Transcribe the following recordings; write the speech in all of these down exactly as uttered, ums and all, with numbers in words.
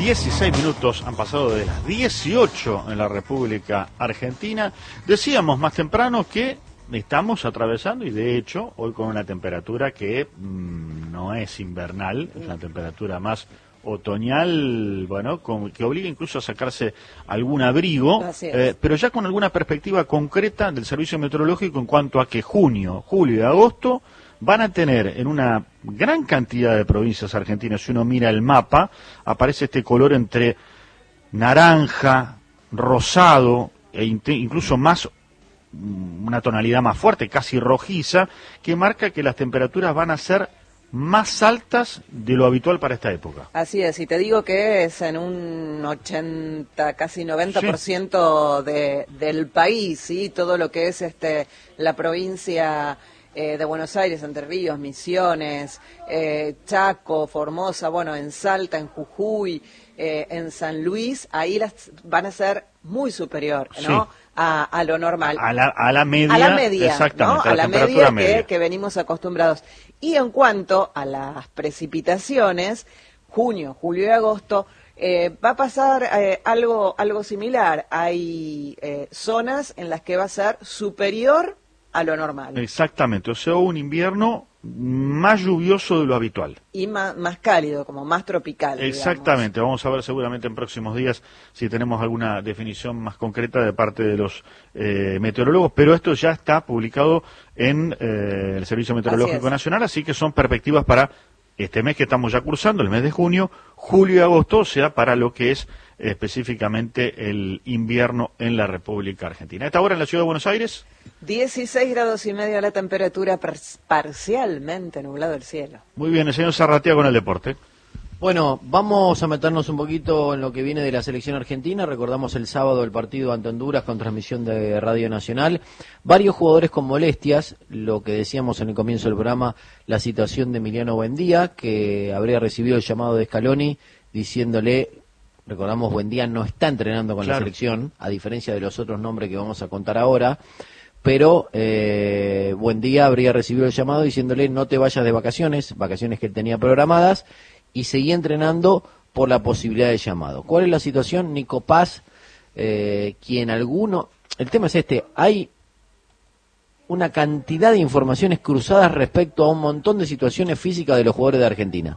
dieciséis minutos han pasado de las dieciocho en la República Argentina. Decíamos más temprano que estamos atravesando, y de hecho, hoy con una temperatura que mmm, no es invernal, es una temperatura más otoñal, bueno, con, que obliga incluso a sacarse algún abrigo, eh, pero ya con alguna perspectiva concreta del Servicio Meteorológico en cuanto a que junio, julio y agosto van a tener en una gran cantidad de provincias argentinas, si uno mira el mapa, aparece este color entre naranja, rosado, e incluso más, una tonalidad más fuerte, casi rojiza, que marca que las temperaturas van a ser más altas de lo habitual para esta época. Así es, y te digo que es en un ochenta, casi noventa por ciento sí. de, del país, ¿sí? Todo lo que es este la provincia eh, de Buenos Aires, Entre Ríos, Misiones, eh, Chaco, Formosa, bueno, en Salta, en Jujuy, eh, en San Luis, ahí las van a ser muy superior, ¿no? Sí. A, a lo normal. A la, a la media. A la media, exactamente, ¿no? A la, la media, media. Que, que venimos acostumbrados. Y en cuanto a las precipitaciones, junio, julio y agosto, eh, va a pasar eh, algo, algo similar. Hay eh, zonas en las que va a ser superior a lo normal. Exactamente, o sea, un invierno más lluvioso de lo habitual. Y más, más cálido, como más tropical. Exactamente, digamos. Vamos a ver seguramente en próximos días si tenemos alguna definición más concreta de parte de los eh, meteorólogos, pero esto ya está publicado en eh, el Servicio Meteorológico así Nacional, así que son perspectivas para este mes que estamos ya cursando, el mes de junio, julio y agosto, o sea, para lo que es eh, específicamente el invierno en la República Argentina. A esta hora en la Ciudad de Buenos Aires, dieciséis grados y medio la temperatura, par parcialmente nublado el cielo. Muy bien, el señor Zarratea con el deporte. Bueno, vamos a meternos un poquito en lo que viene de la selección argentina. Recordamos el sábado el partido ante Honduras con transmisión de Radio Nacional. Varios jugadores con molestias, lo que decíamos en el comienzo del programa, la situación de Emiliano Buendía, que habría recibido el llamado de Scaloni diciéndole, recordamos, Buendía no está entrenando con claro. la selección, a diferencia de los otros nombres que vamos a contar ahora, pero eh, Buendía habría recibido el llamado diciéndole no te vayas de vacaciones, vacaciones que él tenía programadas, y seguía entrenando por la posibilidad de llamado. ¿Cuál es la situación? Nico Paz, eh, quien alguno... El tema es este, hay una cantidad de informaciones cruzadas respecto a un montón de situaciones físicas de los jugadores de Argentina.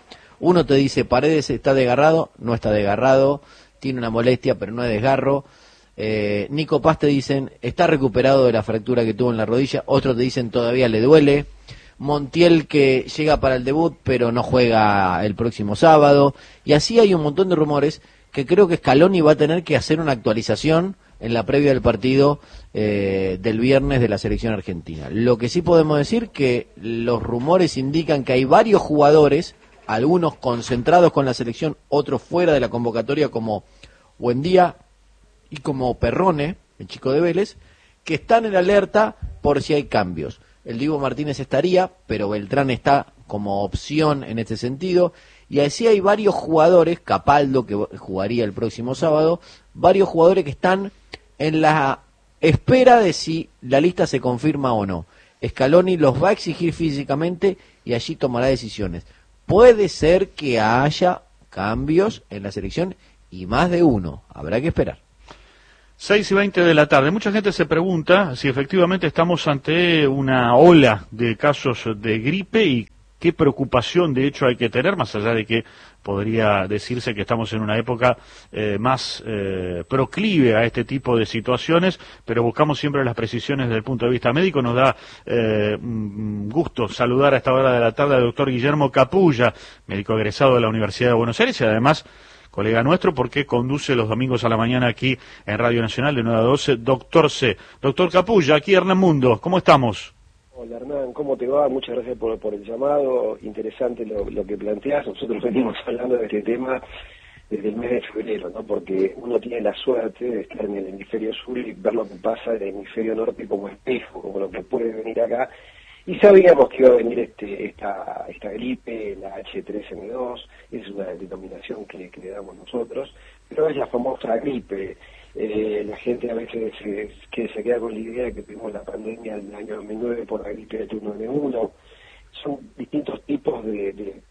Uno te dice, Paredes está desgarrado, no está desgarrado, tiene una molestia, pero no es desgarro. Eh, Nico Paz te dicen, está recuperado de la fractura que tuvo en la rodilla, otros te dicen, todavía le duele. Montiel que llega para el debut pero no juega el próximo sábado, y así hay un montón de rumores que creo que Scaloni va a tener que hacer una actualización en la previa del partido eh, del viernes de la selección argentina. Lo que sí podemos decir que los rumores indican que hay varios jugadores, algunos concentrados con la selección, otros fuera de la convocatoria como Buendía y como Perrone, el chico de Vélez, que están en alerta por si hay cambios. El Dibu Martínez estaría, pero Beltrán está como opción en este sentido, y así hay varios jugadores, Capaldo que jugaría el próximo sábado, varios jugadores que están en la espera de si la lista se confirma o no. Scaloni los va a exigir físicamente y allí tomará decisiones. Puede ser que haya cambios en la selección y más de uno, habrá que esperar. seis y veinte de la tarde. Mucha gente se pregunta si efectivamente estamos ante una ola de casos de gripe y qué preocupación de hecho hay que tener, más allá de que podría decirse que estamos en una época eh, más eh, proclive a este tipo de situaciones, pero buscamos siempre las precisiones desde el punto de vista médico. Nos da eh, gusto saludar a esta hora de la tarde al doctor Guillermo Capulla, médico egresado de la Universidad de Buenos Aires y además colega nuestro porque conduce los domingos a la mañana aquí en Radio Nacional de nueve a doce, Doctor C. Doctor Capulla, aquí Hernán Mundo, ¿cómo estamos? Hola Hernán, ¿cómo te va? Muchas gracias por, por el llamado, interesante lo, lo que planteas. Nosotros venimos hablando de este tema desde el mes de febrero, ¿no? Porque uno tiene la suerte de estar en el hemisferio sur y ver lo que pasa en el hemisferio norte como espejo, como lo que puede venir acá. Y sabíamos que iba a venir este, esta, esta gripe, la H tres N dos, es una denominación que, que le damos nosotros, pero es la famosa gripe. Eh, la gente a veces se, que se queda con la idea de que tuvimos la pandemia en el año dos mil nueve por la gripe H uno N uno. Son distintos tipos de, de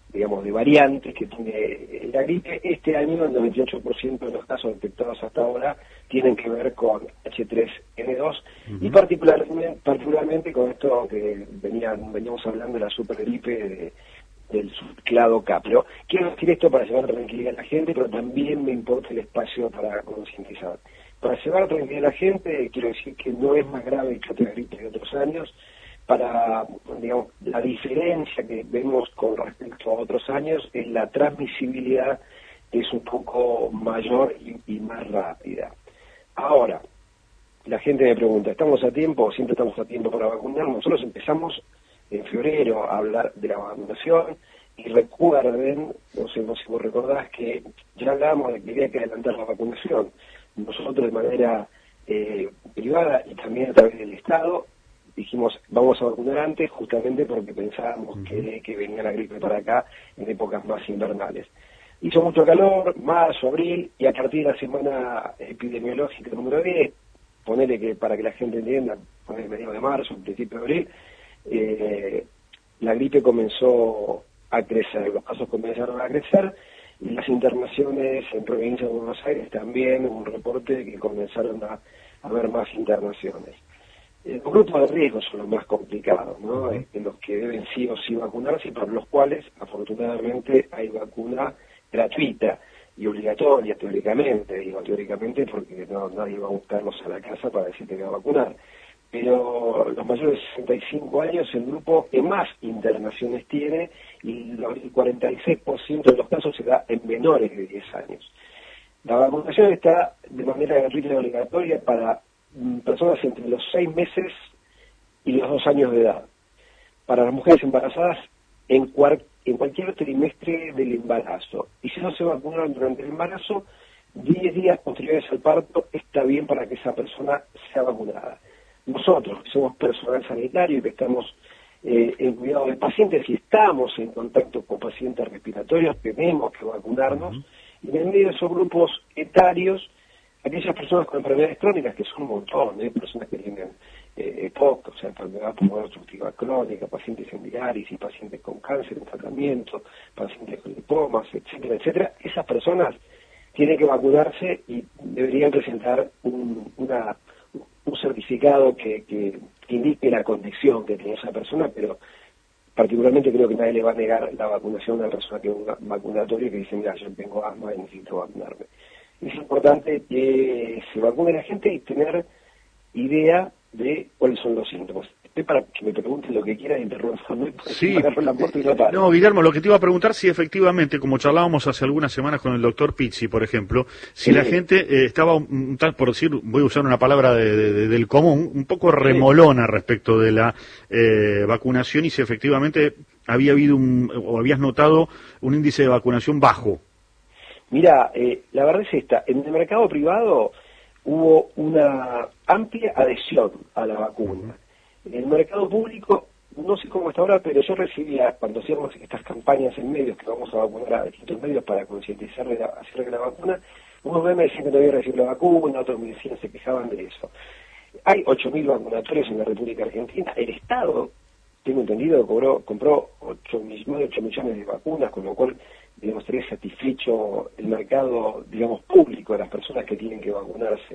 digamos, de variantes que tiene la gripe. Este año el noventa y ocho por ciento de los casos detectados hasta ahora tienen que ver con H tres N dos uh-huh. y particularmente, particularmente con esto que venían, veníamos hablando de la supergripe de, del clado K. Pero quiero decir esto para llevar tranquilidad a la gente, pero también me importa el espacio para concientizar. Para llevar tranquilidad a la gente, quiero decir que no es más grave que otra gripe de otros años. Para, digamos, la diferencia que vemos con respecto a otros años es la transmisibilidad, que es un poco mayor y, y más rápida. Ahora, la gente me pregunta, ¿estamos a tiempo? Siempre estamos a tiempo para vacunar. Nosotros empezamos en febrero a hablar de la vacunación y recuerden, no sé, no sé si vos recordás, que ya hablábamos de que había que adelantar la vacunación. Nosotros de manera eh, privada y también a través del Estado dijimos, vamos a vacunar antes, justamente porque pensábamos uh-huh. que, que venía la gripe para acá en épocas más invernales. Hizo mucho calor, marzo, abril, y a partir de la semana epidemiológica número diez, ponele que para que la gente entienda, ponele medio de marzo, principio de abril, eh, la gripe comenzó a crecer, los casos comenzaron a crecer, y las internaciones en provincia de Buenos Aires también, un reporte que comenzaron a haber más internaciones. Los grupos de riesgo son los más complicados, ¿no? En los que deben sí o sí vacunarse y para los cuales, afortunadamente, hay vacuna gratuita y obligatoria, teóricamente. Digo teóricamente porque no, nadie va a buscarlos a la casa para decir que va a vacunar. Pero los mayores de sesenta y cinco años, el grupo que más internaciones tiene, y el cuarenta y seis por ciento de los casos se da en menores de diez años. La vacunación está de manera gratuita y obligatoria para personas entre los seis meses y los dos años de edad. Para las mujeres embarazadas en, cuar, en cualquier trimestre del embarazo. Y si no se vacunaron durante el embarazo, diez días posteriores al parto está bien para que esa persona sea vacunada. Nosotros, que somos personal sanitario y que estamos eh, en cuidado de pacientes y estamos en contacto con pacientes respiratorios, tenemos que vacunarnos. Uh-huh. Y en medio de esos grupos etarios, aquellas personas con enfermedades crónicas, que son un montón, ¿eh? Personas que tienen eh, EPOC, o sea, enfermedad pulmonar obstructiva crónica, pacientes en diálisis, pacientes con cáncer en tratamiento, pacientes con lipomas, etcétera, etcétera, esas personas tienen que vacunarse y deberían presentar un, una, un certificado que, que indique la condición que tiene esa persona, pero particularmente creo que nadie le va a negar la vacunación a una persona que es un vacunatorio y que dice, mira, yo tengo asma y necesito vacunarme. Es importante que se vacune la gente y tener idea de cuáles son los síntomas. Es para que me pregunten lo que quieran y interrumpan. Sí. No, no, Guillermo, lo que te iba a preguntar si efectivamente, como charlábamos hace algunas semanas con el doctor Pizzi, por ejemplo, si sí. la gente eh, estaba, un tal, por decir, voy a usar una palabra de, de, de, del común, un poco remolona sí. respecto de la eh, vacunación y si efectivamente había habido un, o habías notado un índice de vacunación bajo. Mira, eh, la verdad es esta, en el mercado privado hubo una amplia adhesión a la vacuna. En el mercado público, no sé cómo está ahora, pero yo recibía, cuando hacíamos estas campañas en medios, que vamos a vacunar a distintos medios para concientizar acerca de la vacuna, unos me decían que no había recibido la vacuna, otros me decían, se quejaban de eso. Hay ocho mil vacunatorios en la República Argentina, el Estado, tengo entendido, cobró, compró ocho millones de vacunas, con lo cual digamos, estaría satisfecho el mercado, digamos, público de las personas que tienen que vacunarse.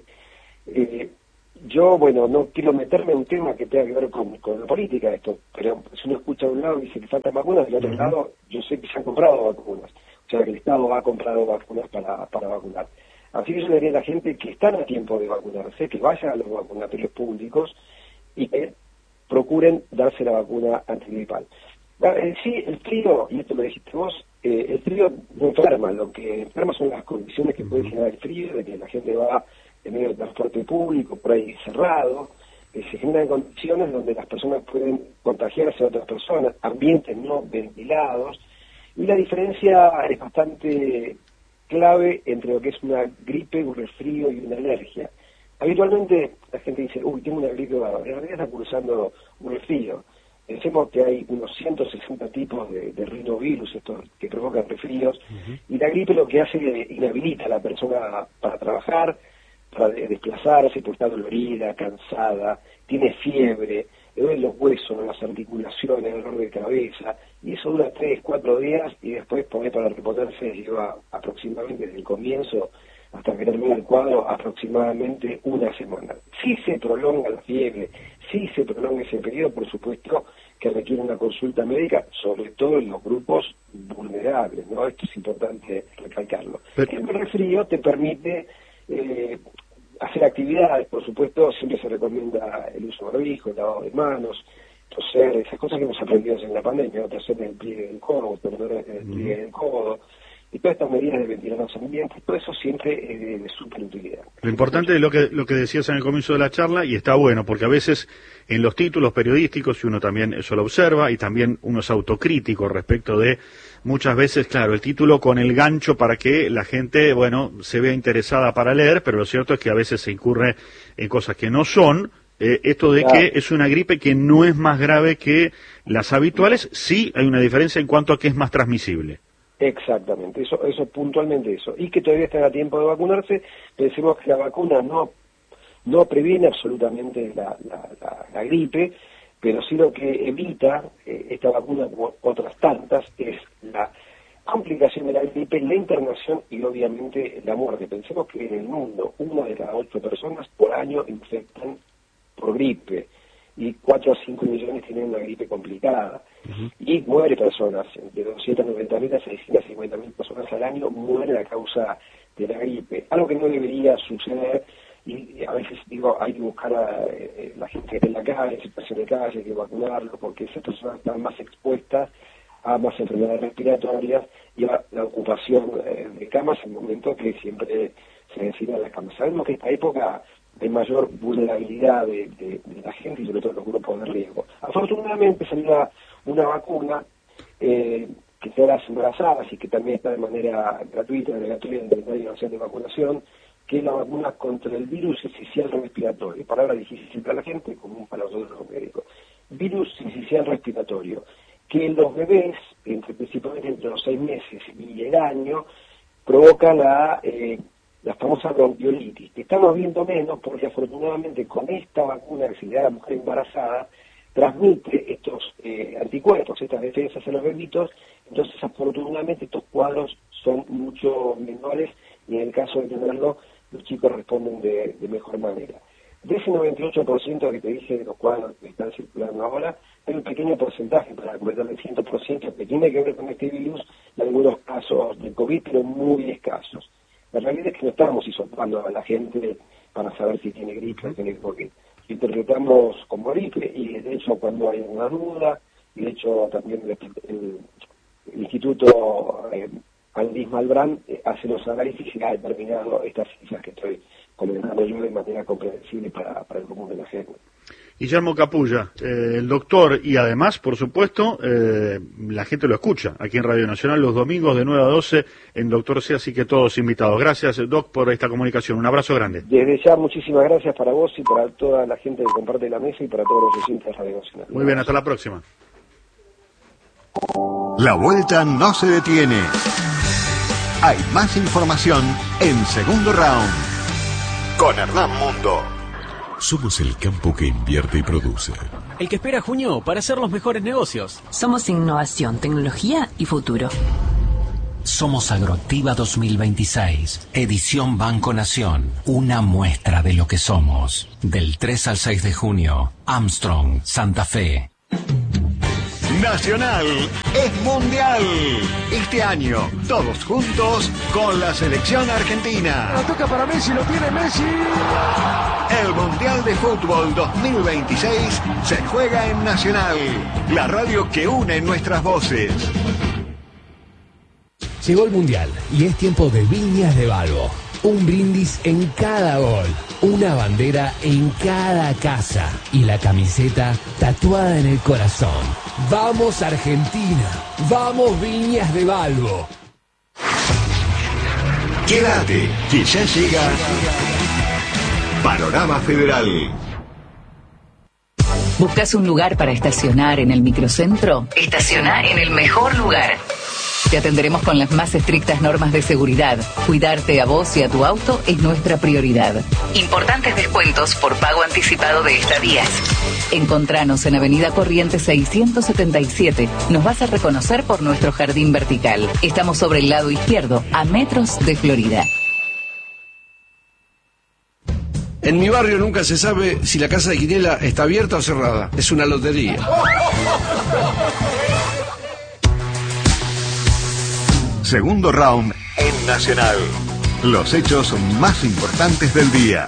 Eh, yo, bueno, no quiero meterme en un tema que tenga que ver con, con la política de esto, pero si uno escucha de un lado y dice que faltan vacunas, del otro uh-huh. lado yo sé que se han comprado vacunas, o sea que el Estado ha comprado vacunas para, para vacunar. Así que yo le diría a la gente que están a tiempo de vacunarse, que vayan a los vacunatorios públicos y que procuren darse la vacuna antigripal. Eh, sí, el frío, y esto lo dijiste vos, eh, el frío no enferma, lo que enferma son las condiciones que puede generar el frío, de que la gente va en medio de transporte público, por ahí cerrado, eh, se generan condiciones donde las personas pueden contagiarse a otras personas, ambientes no ventilados, y la diferencia es bastante clave entre lo que es una gripe, un resfrío y una alergia. Habitualmente la gente dice, uy, tengo una gripe, en realidad está cursando un resfrío. Pensemos que hay unos ciento sesenta tipos de, de rinovirus estos que provocan resfríos, uh-huh. y la gripe lo que hace es inhabilita a la persona para trabajar, para desplazarse, porque está dolorida, cansada, tiene fiebre, le duelen los huesos, las articulaciones, el dolor de cabeza, y eso dura tres, cuatro días, y después poner para reponerse lleva aproximadamente desde el comienzo hasta que termina el cuadro aproximadamente una semana. Si se prolonga la fiebre, si se prolonga ese periodo, por supuesto que requiere una consulta médica, sobre todo en los grupos vulnerables, ¿no? Esto es importante recalcarlo. Pero el resfrío te permite eh, hacer actividades, por supuesto, siempre se recomienda el uso de barbijo, el lavado de manos, toser, esas cosas que hemos aprendido en la pandemia, ¿no? Toser en el pliegue del codo, torcer en el pliegue del codo, y todas estas medidas de ventilar los ambientes, todo eso siempre es de súper utilidad. Lo importante es lo que, lo que decías en el comienzo de la charla, y está bueno, porque a veces en los títulos periodísticos, y uno también eso lo observa, y también uno es autocrítico respecto de, muchas veces, claro, el título con el gancho para que la gente, bueno, se vea interesada para leer, pero lo cierto es que a veces se incurre en cosas que no son. Eh, esto de claro. que es una gripe que no es más grave que las habituales, sí hay una diferencia en cuanto a que es más transmisible. Exactamente, eso, eso puntualmente eso. Y que todavía está a tiempo de vacunarse. Pensemos que la vacuna no, no previene absolutamente la, la, la, la gripe, pero sí lo que evita eh, esta vacuna, como otras tantas, es la complicación de la gripe, la internación y obviamente la muerte. Pensemos que en el mundo una de las ocho personas por año infectan por gripe, y cuatro a cinco millones tienen una gripe complicada. Uh-huh. Y muere personas, de doscientas noventa mil a seiscientas cincuenta mil personas al año mueren a causa de la gripe. Algo que no debería suceder, y, y a veces digo, hay que buscar a eh, la gente que está en la calle, en situación de calle, hay que vacunarlo, porque esas personas están más expuestas a más enfermedades respiratorias y a la ocupación eh, de camas en el momento que siempre se necesitan las camas. Sabemos que esta época de mayor vulnerabilidad de, de, de la gente y sobre todo los grupos de riesgo. Afortunadamente salió una, una vacuna eh, que se da a las embarazadas y que también está de manera gratuita, obligatoria en el calendario nacional de vacunación, que es la vacuna contra el virus sincicial respiratorio. Palabra difícil para la gente, común para nosotros los médicos. Virus sincicial respiratorio, que en los bebés, entre, principalmente entre los seis meses y el año, provoca la... Eh, la famosa bronquiolitis, que estamos viendo menos porque afortunadamente con esta vacuna que se le da a la mujer embarazada, transmite estos eh, anticuerpos, estas defensas a los bebitos, entonces afortunadamente estos cuadros son mucho menores y en el caso de tenerlo, los chicos responden de, de mejor manera. De ese noventa y ocho por ciento que te dije de los cuadros que están circulando ahora, hay un pequeño porcentaje, para completar el cien por ciento, que tiene que ver con este virus, en algunos casos de COVID, pero muy escasos. La realidad es que no estamos hisopando a la gente para saber si tiene gripe o tiene COVID. Interpretamos como gripe y de hecho cuando hay una duda, y de hecho también el, el, el Instituto eh, Andrés Malbrán eh, hace los análisis y ha determinado estas cifras que estoy comentando yo de manera comprensible para, para el común de la gente. Guillermo Capulla, eh, el doctor, y además, por supuesto, eh, la gente lo escucha aquí en Radio Nacional los domingos de nueve a doce en Doctor C, así que todos invitados. Gracias, Doc, por esta comunicación. Un abrazo grande. Desde ya, muchísimas gracias para vos y para toda la gente que comparte la mesa y para todos los oyentes de Radio Nacional. Muy bien, hasta la próxima. La vuelta no se detiene. Hay más información en Segundo Round con Hernán Mundo. Somos el campo que invierte y produce. El que espera junio para hacer los mejores negocios. Somos innovación, tecnología y futuro. Somos Agroactiva dos mil veintiséis, edición Banco Nación. Una muestra de lo que somos. Del tres al seis de junio, Armstrong, Santa Fe. Nacional es mundial. Este año, todos juntos con la selección argentina. La toca para Messi, lo tiene Messi. El Mundial de Fútbol dos mil veintiséis se juega en Nacional, la radio que une nuestras voces. Llegó el Mundial y es tiempo de Viñas de Balbo. Un brindis en cada gol, una bandera en cada casa y la camiseta tatuada en el corazón. ¡Vamos Argentina! ¡Vamos Viñas de Balbo! Quédate, que ya llega Panorama Federal. ¿Buscas un lugar para estacionar en el microcentro? Estaciona en el mejor lugar. Te atenderemos con las más estrictas normas de seguridad. Cuidarte a vos y a tu auto es nuestra prioridad. Importantes descuentos por pago anticipado de estadías. Encontranos en Avenida Corrientes seiscientos setenta y siete. Nos vas a reconocer por nuestro jardín vertical. Estamos sobre el lado izquierdo, a metros de Florida. En mi barrio nunca se sabe si la casa de quiniela está abierta o cerrada. Es una lotería. Segundo round en Nacional. Los hechos más importantes del día.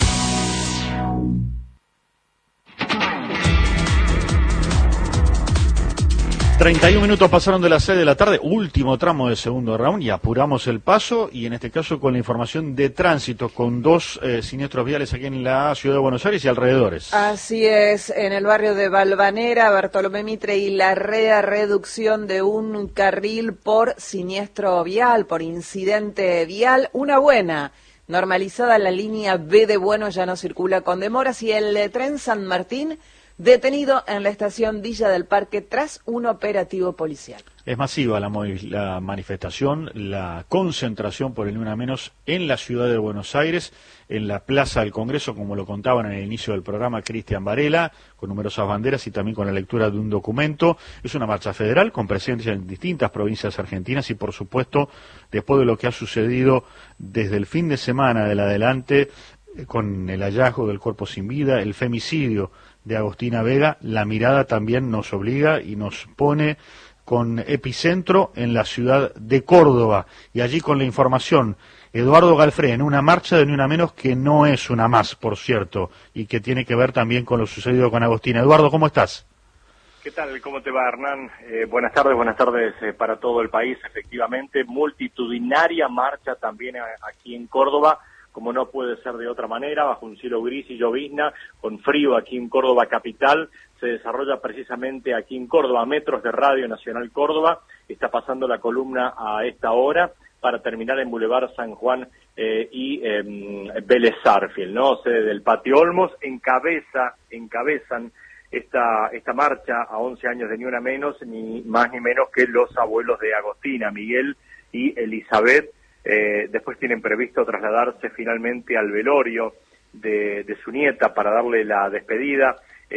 treinta y un minutos pasaron de las seis de la tarde, último tramo del segundo round, y apuramos el paso, y en este caso con la información de tránsito, con dos eh, siniestros viales aquí en la ciudad de Buenos Aires y alrededores. Así es, en el barrio de Valvanera, Bartolomé Mitre y Larrea, reducción de un carril por siniestro vial, por incidente vial. Una buena, normalizada la línea B de Bueno, ya no circula con demoras, y el eh, tren San Martín detenido en la estación Villa del Parque tras un operativo policial. Es masiva la, la manifestación, la concentración por el Ni Una Menos en la ciudad de Buenos Aires, en la Plaza del Congreso, como lo contaban en el inicio del programa Cristian Varela, con numerosas banderas y también con la lectura de un documento. Es una marcha federal con presencia en distintas provincias argentinas y, por supuesto, después de lo que ha sucedido desde el fin de semana del adelante, con el hallazgo del cuerpo sin vida, el femicidio de Agostina Vega, la mirada también nos obliga y nos pone con epicentro en la ciudad de Córdoba, y allí con la información, Eduardo Galfré, en una marcha de Ni Una Menos que no es una más, por cierto, y que tiene que ver también con lo sucedido con Agostina. Eduardo, ¿cómo estás? ¿Qué tal? ¿Cómo te va, Hernán? Eh, buenas tardes, buenas tardes eh, para todo el país. Efectivamente, multitudinaria marcha también a, aquí en Córdoba, como no puede ser de otra manera, bajo un cielo gris y llovizna, con frío aquí en Córdoba capital. Se desarrolla precisamente aquí en Córdoba, a metros de Radio Nacional Córdoba. Está pasando la columna a esta hora para terminar en Boulevard San Juan eh, y eh, Vélez Sarsfield, ¿no? Sede del Patio Olmos. Encabeza, encabezan esta esta marcha a once años de Ni Una Menos, ni más ni menos que los abuelos de Agostina, Miguel y Elizabeth. Eh, después tienen previsto trasladarse finalmente al velorio de, de su nieta para darle la despedida.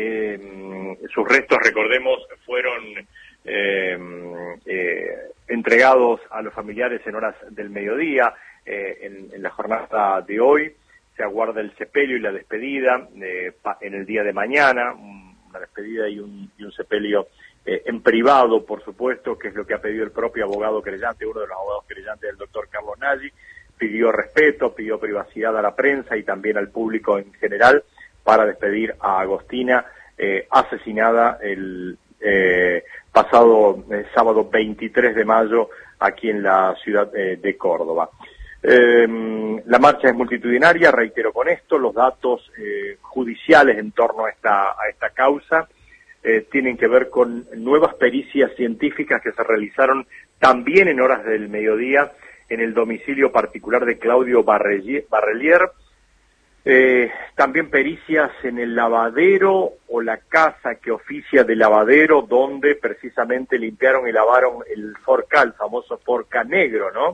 Eh, sus restos, recordemos, fueron eh, eh, entregados a los familiares en horas del mediodía. Eh, en, en la jornada de hoy se aguarda el sepelio y la despedida eh, pa, en el día de mañana, una despedida y un, y un sepelio Eh, en privado, por supuesto, que es lo que ha pedido el propio abogado querellante, uno de los abogados querellantes del doctor Carlos Nagy. Pidió respeto, pidió privacidad a la prensa y también al público en general para despedir a Agostina, eh, asesinada el eh, pasado eh, sábado veintitrés de mayo aquí en la ciudad eh, de Córdoba. Eh, la marcha es multitudinaria, reitero con esto, los datos eh, judiciales en torno a esta, a esta causa Eh, tienen que ver con nuevas pericias científicas que se realizaron también en horas del mediodía en el domicilio particular de Claudio Barrelier, eh, también pericias en el lavadero o la casa que oficia de lavadero, donde precisamente limpiaron y lavaron el Forca, el famoso Forca negro, ¿no?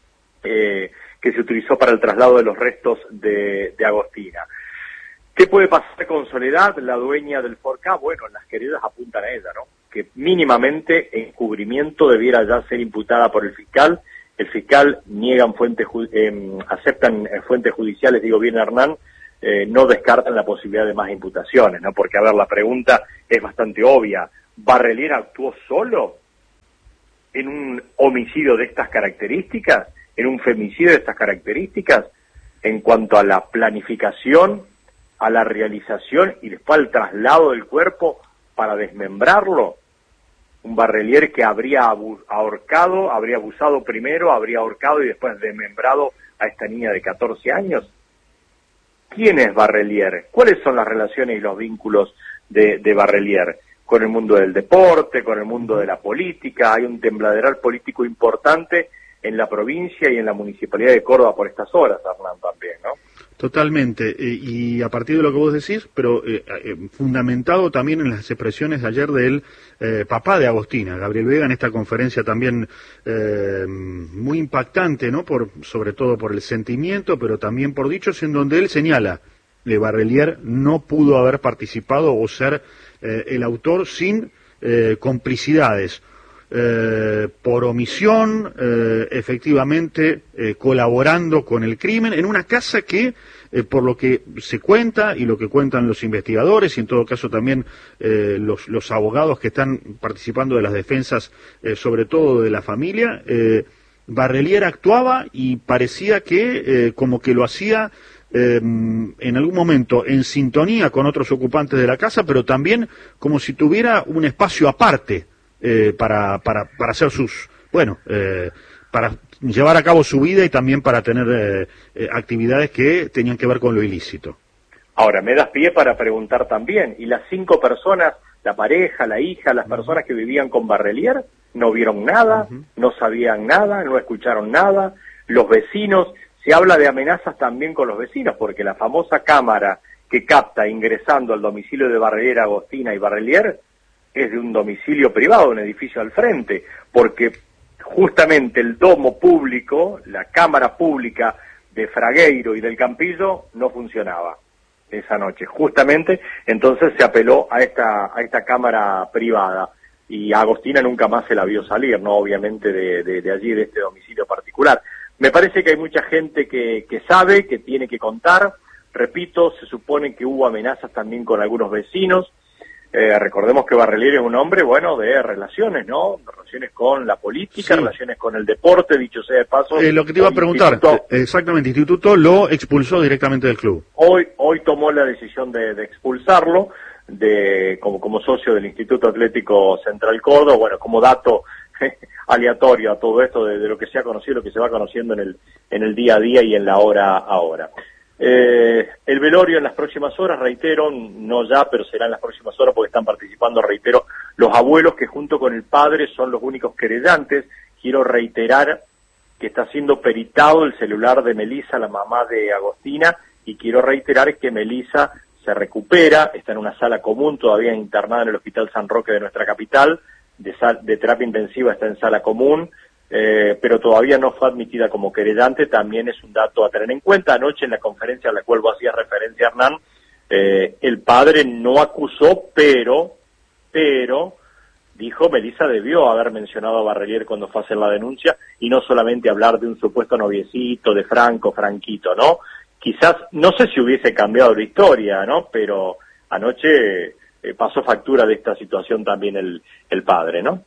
Eh, que se utilizó para el traslado de los restos de, de Agostina. ¿Qué puede pasar con Soledad, la dueña del Forca? Bueno, las queridas apuntan a ella, ¿no? Que mínimamente encubrimiento debiera ya ser imputada por el fiscal. El fiscal niegan fuentes, eh, aceptan eh, fuentes judiciales, digo bien, Hernán, eh, no descartan la posibilidad de más imputaciones, ¿no? Porque, a ver, la pregunta es bastante obvia. ¿Barrelier actuó solo en un homicidio de estas características? ¿En un femicidio de estas características? En cuanto a la planificación, a la realización y después al traslado del cuerpo para desmembrarlo. Un Barrelier que habría ahorcado, habría abusado primero, habría ahorcado y después desmembrado a esta niña de catorce años. ¿Quién es Barrelier? ¿Cuáles son las relaciones y los vínculos de, de Barrelier? Con el mundo del deporte, con el mundo de la política. Hay un tembladeral político importante en la provincia y en la municipalidad de Córdoba por estas horas, Hernán, también, ¿no? Totalmente, eh, y a partir de lo que vos decís, pero eh, eh, fundamentado también en las expresiones de ayer del eh, papá de Agostina, Gabriel Vega, en esta conferencia también eh, muy impactante, ¿no? Por, sobre todo por el sentimiento, pero también por dichos en donde él señala que Barrelier no pudo haber participado o ser eh, el autor sin eh, complicidades. Eh, por omisión, eh, efectivamente eh, colaborando con el crimen, en una casa que, eh, por lo que se cuenta y lo que cuentan los investigadores y en todo caso también eh, los, los abogados que están participando de las defensas, eh, sobre todo de la familia, eh, Barrelier actuaba y parecía que eh, como que lo hacía eh, en algún momento en sintonía con otros ocupantes de la casa, pero también como si tuviera un espacio aparte Eh, para, para, para hacer sus, bueno, eh, para llevar a cabo su vida y también para tener eh, eh, actividades que tenían que ver con lo ilícito. Ahora, me das pie para preguntar también, ¿y las cinco personas, la pareja, la hija, las personas que vivían con Barrelier, no vieron nada, uh-huh. no sabían nada, no escucharon nada? Los vecinos, se habla de amenazas también con los vecinos, porque la famosa cámara que capta ingresando al domicilio de Barrelier, Agostina y Barrelier, es de un domicilio privado, un edificio al frente, porque justamente el domo público, la cámara pública de Fragueiro y del Campillo no funcionaba esa noche. Justamente entonces se apeló a esta a esta cámara privada y a Agostina nunca más se la vio salir, no obviamente de, de, de allí, de este domicilio particular. Me parece que hay mucha gente que, que sabe, que tiene que contar. Repito, se supone que hubo amenazas también con algunos vecinos. Eh, recordemos que Barrelier es un hombre, bueno, de relaciones, ¿no? Relaciones con la política, sí. relaciones con el deporte, dicho sea de paso. Eh, lo que te iba a preguntar, instituto, exactamente, Instituto lo expulsó directamente del club. Hoy hoy tomó la decisión de, de expulsarlo de como, como socio del Instituto Atlético Central Córdoba, bueno, como dato aleatorio a todo esto de, de lo que se ha conocido, lo que se va conociendo en el, en el día a día y en la hora ahora. Eh, el velorio en las próximas horas, reitero, no ya, pero será en las próximas horas porque están participando, reitero, los abuelos que junto con el padre son los únicos querellantes. Quiero reiterar que está siendo peritado el celular de Melisa, la mamá de Agostina, y quiero reiterar que Melisa se recupera, está en una sala común, todavía internada en el Hospital San Roque de nuestra capital, de, sal, de terapia intensiva está en sala común, Eh, pero todavía no fue admitida como querellante. También es un dato a tener en cuenta. Anoche en la conferencia a la cual vos hacías referencia, Hernán, eh, el padre no acusó, pero, pero, dijo, Melisa debió haber mencionado a Barrelier cuando fue a hacer la denuncia y no solamente hablar de un supuesto noviecito, de Franco, Franquito, ¿no? Quizás, no sé si hubiese cambiado la historia, ¿no? Pero anoche eh, pasó factura de esta situación también el, el padre, ¿no?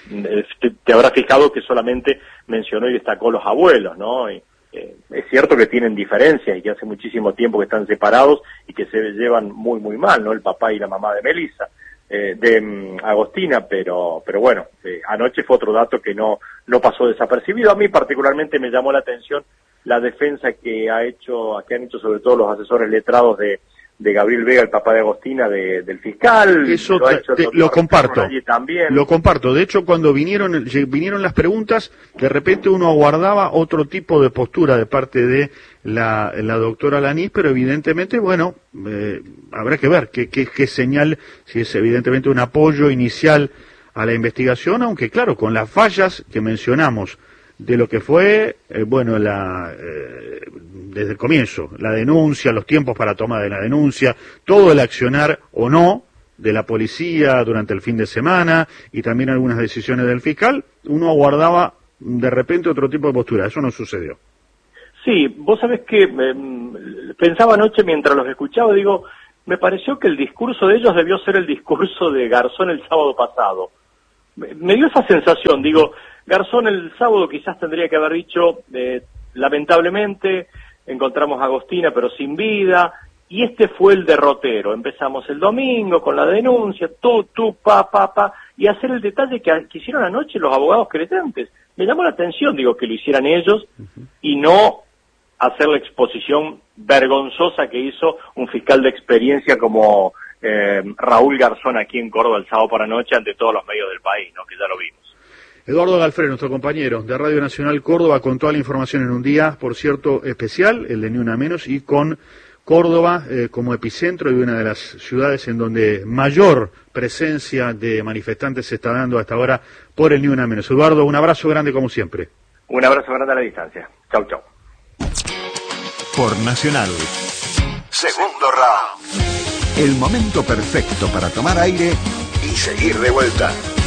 Te, te habrás fijado que solamente mencionó y destacó los abuelos, ¿no? Y, eh, es cierto que tienen diferencias y que hace muchísimo tiempo que están separados y que se llevan muy muy mal, ¿no? El papá y la mamá de Melisa, eh, de um, Agostina, pero pero bueno, eh, anoche fue otro dato que no no pasó desapercibido. A mí particularmente me llamó la atención la defensa que ha hecho, que han hecho sobre todo los asesores letrados de de Gabriel Vega, el papá de Agostina, de, del fiscal. Eso lo, te, te, lo comparto, también. Lo comparto. De hecho, cuando vinieron vinieron las preguntas, de repente uno aguardaba otro tipo de postura de parte de la, la doctora Lanís, pero evidentemente, bueno, eh, habrá que ver qué, qué, qué señal, si es evidentemente un apoyo inicial a la investigación, aunque claro, con las fallas que mencionamos de lo que fue, eh, bueno, la eh, desde el comienzo, la denuncia, los tiempos para toma de la denuncia, todo el accionar o no de la policía durante el fin de semana y también algunas decisiones del fiscal, uno aguardaba de repente otro tipo de postura. Eso no sucedió. Sí, vos sabés que eh, pensaba anoche mientras los escuchaba, digo, me pareció que el discurso de ellos debió ser el discurso de Garzón el sábado pasado. Me, me dio esa sensación, digo, Garzón el sábado quizás tendría que haber dicho, eh, lamentablemente, encontramos a Agostina pero sin vida, y este fue el derrotero. Empezamos el domingo con la denuncia, tú, tú, pa, pa, pa, y hacer el detalle que, que hicieron anoche los abogados querellantes. Me llamó la atención, digo, que lo hicieran ellos, uh-huh. y no hacer la exposición vergonzosa que hizo un fiscal de experiencia como eh, Raúl Garzón aquí en Córdoba el sábado por la noche ante todos los medios del país, ¿no? Que ya lo vimos. Eduardo Galfré, nuestro compañero de Radio Nacional Córdoba, con toda la información en un día, por cierto, especial, el de Ni Una Menos, y con Córdoba eh, como epicentro de una de las ciudades en donde mayor presencia de manifestantes se está dando hasta ahora por el Ni Una Menos. Eduardo, un abrazo grande como siempre. Un abrazo grande a la distancia. Chau, chau. Por Nacional. Segundo round. El momento perfecto para tomar aire y seguir de vuelta.